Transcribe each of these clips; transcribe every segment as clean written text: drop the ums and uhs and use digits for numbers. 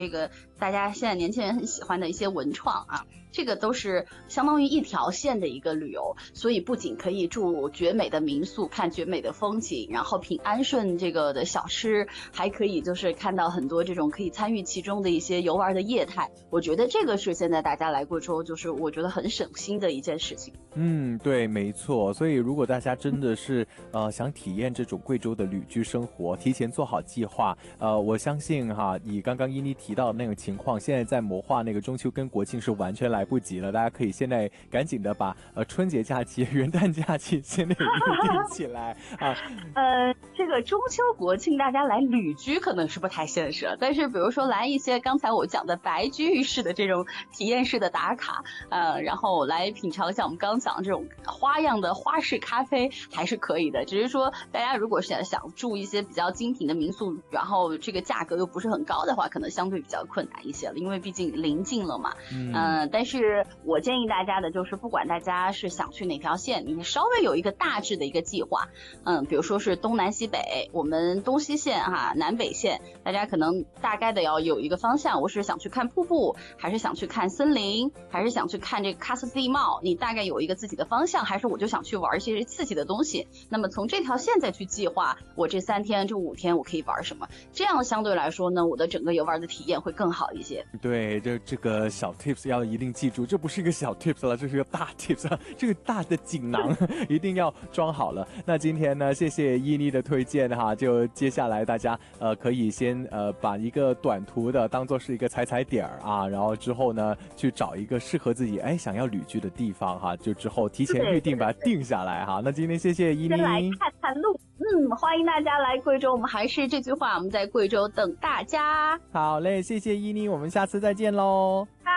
这个大家现在年轻人很喜欢的一些文创啊，这个都是相当于一条线的一个旅游，所以不仅可以住绝美的民宿，看绝美的风景，然后品安顺这个的小吃，还可以就是看到很多这种可以参与其中的一些游玩的业态。我觉得这个是现在大家来贵州，就是我觉得很省心的一件事情。 对，没错。所以如果大家真的是想体验这种贵州的旅居生活，提前做好计划，我相信哈，以刚刚依妮提到的那种情况，现在在谋划那个中秋跟国庆是完全来不及了。大家可以现在赶紧的把春节假期、元旦假期现在预定起来啊。 这个中秋国庆大家来旅居可能是不太现实，但是比如说来一些刚才我讲的白居易式的这种体验式的打卡，然后来品尝像我们刚讲的这种花样的花式咖啡还是可以的。只是说大家如果是想住一些比较精品的民宿，然后这个价格又不是很高的话，可能相对比较困难一些了，因为毕竟临近了嘛。但是我建议大家的就是，不管大家是想去哪条线，你稍微有一个大致的一个计划，比如说是东南西北，我们东西线哈，南北线，大家可能大概的要有一个方向，我是想去看瀑布，还是想去看森林，还是想去看这个喀斯特地貌，你大概有一个自己的方向，还是我就想去玩一些刺激的东西，那么从这条线再去计划我这3天这5天我可以玩什么，这样相对来说呢，我的整个游玩的体验会更好一些。 对，这个小 tips 要一定记住，这不是一个小 tips 了，这是个大 tips 啊，这个大的锦囊一定要装好了。那今天呢，谢谢依妮的推荐哈，就接下来大家可以先把一个短途的当做是一个踩点啊，然后之后呢去找一个适合自己想要旅居的地方哈，就之后提前预定把它定下来哈。那今天谢谢依妮， 先来看看路。欢迎大家来贵州，我们还是这句话，我們在貴州等大家。 好嘞，謝謝依妮，我們下次再見咯。 拜。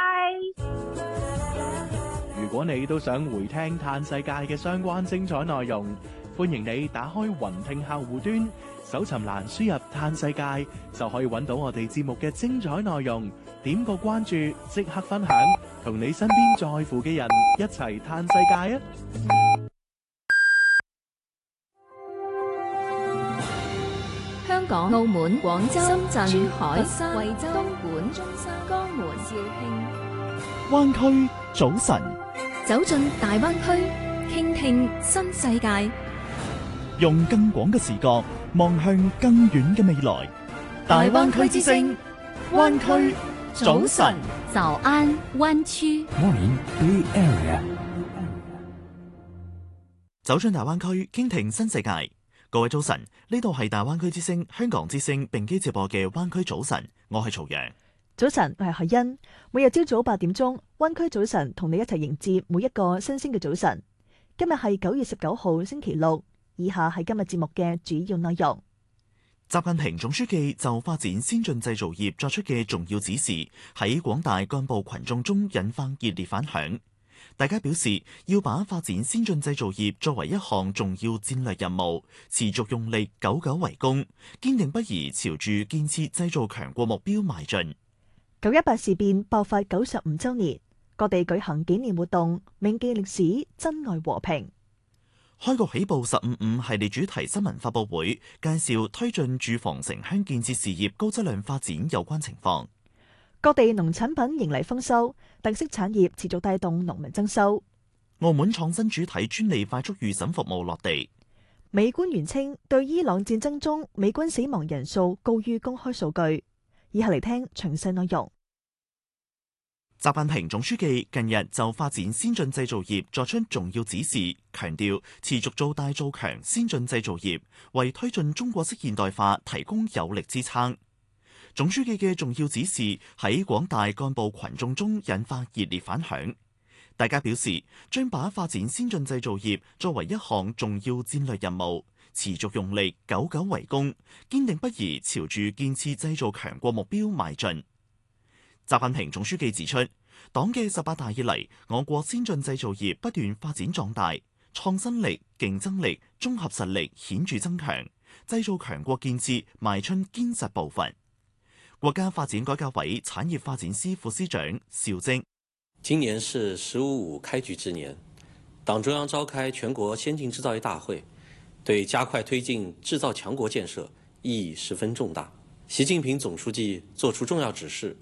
如果你都想回聽嘆世界嘅相關精彩內容，歡迎你打開雲聽客戶端，搜尋欄輸入嘆世界，就可以揾到我哋節目嘅精彩內容。點個關注，即刻分享，同你身邊在乎嘅人一齊嘆世界啊！ 香港、澳門、廣州、深圳、珠海、佛山、惠州、東莞、中山、江門、肇慶。 灣區早晨， 走進大灣區，傾聽新世界， 用更廣嘅視角望向更遠嘅未來。大灣區之聲，灣區早晨， 早安灣區。 Morning Bay Area。 走進大灣區，傾聽新世界。各位早晨，呢度係大灣區之聲、香港之聲並機直播嘅灣區早晨，我係曹陽。 早晨，我係海欣。每日朝早8點鐘，灣區早晨同你一齊迎接每一個新鮮嘅早晨。今日係9月19號星期六，以下係今日節目嘅主要內容。 習近平總書記就發展先進製造業作出嘅重要指示，喺廣大幹部群眾中引發熱烈反響。大家表示要把發展先進製造業作為一項重要戰略任務，持續用力，久久為功，堅定不移朝住建設製造強國目標邁進。 918事變爆發95週年，各地舉行紀念活動，銘記歷史，珍愛和平。 開局起步15/5系列主題新聞發佈會，介紹推進住房城鄉建設事業高質量發展有關情況。 各地農產品迎嚟豐收，特色產業持續帶動農民增收。 澳門創新主體專利快速預審服務落地。 美官員稱對伊朗戰爭中美軍死亡人數高於公開數據。以下嚟聽詳細內容。 習近平總書記近日就發展先進製造業作出重要指示，強調持續做大做強先進製造業，為推進中國式現代化提供有力支撐。總書記嘅重要指示喺廣大幹部群眾中引發熱烈反響，大家表示將把發展先進製造業作為一項重要戰略任務，持續用力，久久為功，堅定不移朝住建設製造強國目標邁進。習近平總書記指出，黨嘅18大以嚟，我國先進製造業不斷發展壯大，創新力、競爭力、綜合實力顯著增強，製造強國建設邁出堅實步伐。國家發展改革委產業發展司副司長邵征： 今年是15.5開局之年，黨中央召開全國先進製造業大會，對加快推進製造強國建設意義十分重大。 習近平總書記作出重要指示，